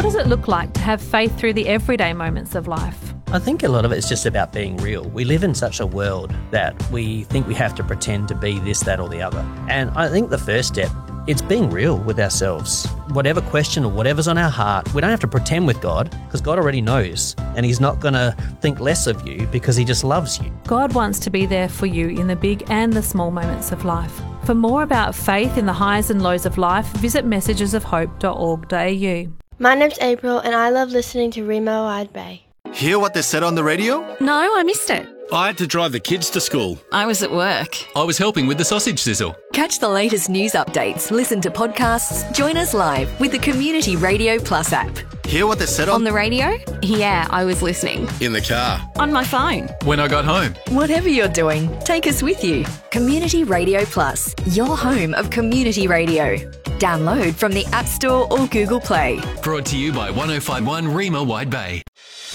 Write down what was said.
What does it look like to have faith through the everyday moments of life? I think a lot of it's just about being real. We live in such a world that we think we have to pretend to be this, that or the other. And I think the first step, it's being real with ourselves. Whatever question or whatever's on our heart, we don't have to pretend with God because God already knows and He's not going to think less of you because He just loves you. God wants to be there for you in the big and the small moments of life. For more about faith in the highs and lows of life, visit messagesofhope.org.au. My name's April and I love listening to Remo Wide Bay. Hear what they said on the radio? No, I missed it. I had to drive the kids to school. I was at work. I was helping with the sausage sizzle. Catch the latest news updates, listen to podcasts, join us live with the Community Radio Plus app. Hear what they said On the radio? Yeah, I was listening. In the car. On my phone. When I got home. Whatever you're doing, take us with you. Community Radio Plus, your home of community radio. Download from the App Store or Google Play. Brought to you by 1051 Rema Wide Bay.